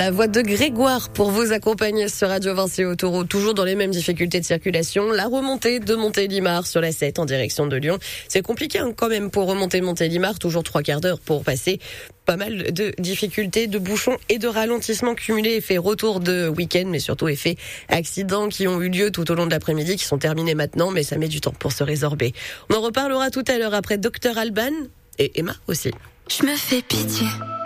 La voix de Grégoire pour vous accompagner sur Radio Vinci Autoroute, toujours dans les mêmes difficultés de circulation. La remontée de Montélimar sur la 7 en direction de Lyon. C'est compliqué quand même pour remonter Montélimar, toujours 3/4 d'heure pour passer. Pas mal de difficultés, de bouchons et de ralentissements cumulés, effet retour de week-end, mais surtout effet accidents qui ont eu lieu tout au long de l'après-midi, qui sont terminés maintenant, mais ça met du temps pour se résorber. On en reparlera tout à l'heure après Dr Alban et Emma aussi. Je me fais pitié.